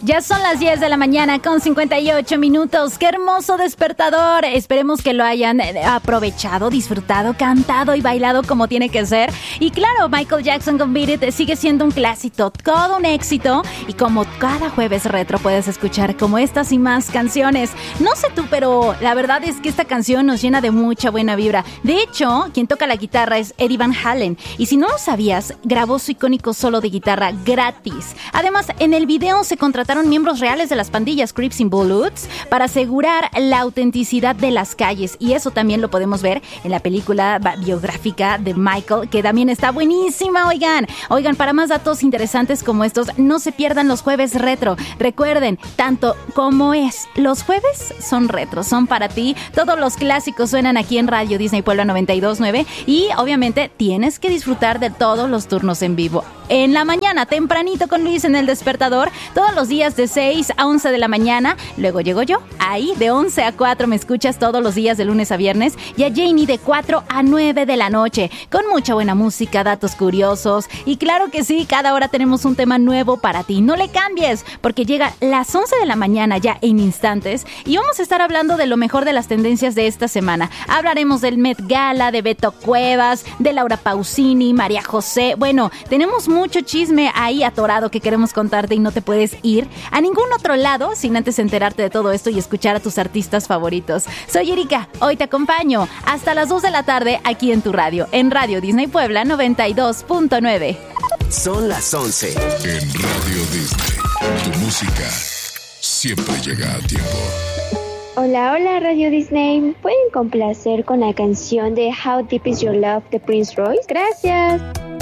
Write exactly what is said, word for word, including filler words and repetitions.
Ya son las diez de la mañana con cincuenta y ocho minutos. ¡Qué hermoso despertador! Esperemos que lo hayan aprovechado, disfrutado, cantado y bailado como tiene que ser. Y claro, Michael Jackson con Beat It sigue siendo un clásico, todo un éxito. Y como cada jueves retro puedes escuchar como estas y más canciones. No sé tú, pero la verdad es que esta canción nos llena de mucha buena vibra. De hecho, quien toca la guitarra es Eddie Van Halen. Y si no lo sabías, grabó su icónico solo de guitarra gratis. Además, en el video se contrataron miembros reales de las pandillas Crips y Bloods para asegurar la autenticidad de las calles, y eso también lo podemos ver en la película biográfica de Michael, que también está buenísima. Oigan, oigan, para más datos interesantes como estos, no se pierdan los jueves retro. Recuerden, tanto como es, los jueves son retro, son para ti. Todos los clásicos suenan aquí en Radio Disney Puebla noventa y dos punto nueve y obviamente tienes que disfrutar de todos los turnos en vivo. En la mañana, tempranito con Luis en el despertador, todos los días de seis a once de la mañana. Luego llego yo, ahí de once a cuatro me escuchas todos los días de lunes a viernes, y a Janie de cuatro a nueve de la noche, con mucha buena música, datos curiosos, y claro que sí, cada hora tenemos un tema nuevo para ti. No le cambies, porque llega las once de la mañana ya en instantes, y vamos a estar hablando de lo mejor de las tendencias de esta semana. Hablaremos del Met Gala, de Beto Cuevas, de Laura Pausini, María José. Bueno, tenemos mucho chisme ahí atorado que queremos contarte y no te puedes ir a ningún otro lado sin antes enterarte de todo esto y escuchar a tus artistas favoritos. Soy Erika, hoy te acompaño hasta las dos de la tarde aquí en tu radio, en Radio Disney Puebla noventa y dos punto nueve. Son las once. En Radio Disney, tu música siempre llega a tiempo. Hola, hola Radio Disney. ¿Pueden complacer con la canción de How Deep Is Your Love de Prince Royce? Gracias.